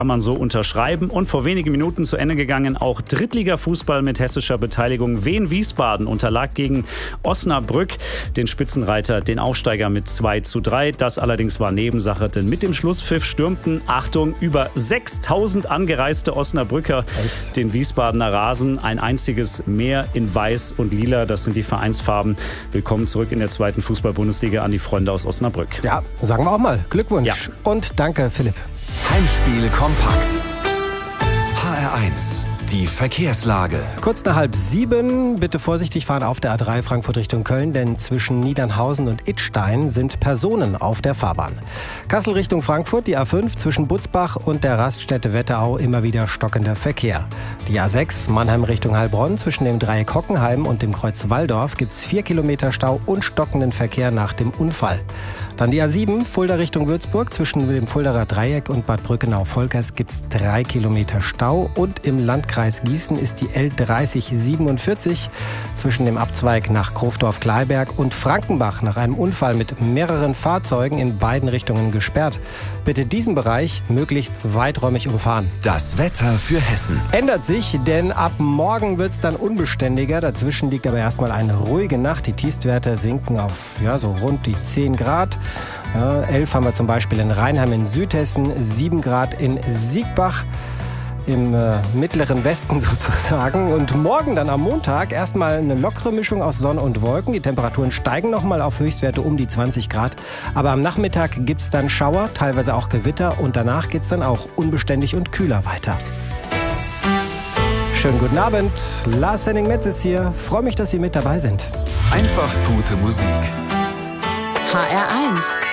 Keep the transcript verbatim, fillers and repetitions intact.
Kann man so unterschreiben. Und vor wenigen Minuten zu Ende gegangen auch Drittliga-Fußball mit hessischer Beteiligung. Wien-Wiesbaden unterlag gegen Osnabrück, den Spitzenreiter, den Aufsteiger mit zwei zu drei. Das allerdings war Nebensache, denn mit dem Schlusspfiff stürmten, Achtung, über sechstausend angereiste Osnabrücker Echt? den Wiesbadener Rasen. Ein einziges Meer in Weiß und Lila, das sind die Vereinsfarben. Willkommen zurück in der zweiten Fußball-Bundesliga an die Freunde aus Osnabrück. Ja, sagen wir auch mal Glückwunsch ja. und danke, Philipp. Heimspiel kompakt. H R eins. Die Verkehrslage. Kurz nach halb sieben. Bitte vorsichtig fahren auf der A drei Frankfurt Richtung Köln, denn zwischen Niedernhausen und Idstein sind Personen auf der Fahrbahn. Kassel Richtung Frankfurt, die A fünf zwischen Butzbach und der Raststätte Wetterau immer wieder stockender Verkehr. Die A sechs Mannheim Richtung Heilbronn zwischen dem Dreieck Hockenheim und dem Kreuz Walldorf gibt es vier Kilometer Stau und stockenden Verkehr nach dem Unfall. Dann die A sieben Fulda Richtung Würzburg zwischen dem Fuldaer Dreieck und Bad Brückenau-Volkers gibt es drei Kilometer Stau und im Landkreis Gießen ist die L dreißig siebenundvierzig zwischen dem Abzweig nach Krofdorf-Kleiberg und Frankenbach nach einem Unfall mit mehreren Fahrzeugen in beiden Richtungen gesperrt. Bitte diesen Bereich möglichst weiträumig umfahren. Das Wetter für Hessen. Ändert sich, denn ab morgen wird es dann unbeständiger. Dazwischen liegt aber erstmal eine ruhige Nacht. Die Tiefstwerte sinken auf ja, so rund die zehn Grad. Ja, elf haben wir zum Beispiel in Rheinheim in Südhessen, sieben Grad in Siegbach im äh, mittleren Westen sozusagen. Und morgen dann am Montag erstmal eine lockere Mischung aus Sonne und Wolken. Die Temperaturen steigen nochmal auf Höchstwerte um die zwanzig Grad. Aber am Nachmittag gibt es dann Schauer, teilweise auch Gewitter. Und danach geht es dann auch unbeständig und kühler weiter. Schönen guten Abend. Lars Henning-Metz ist hier. Freue mich, dass Sie mit dabei sind. Einfach gute Musik. H R eins.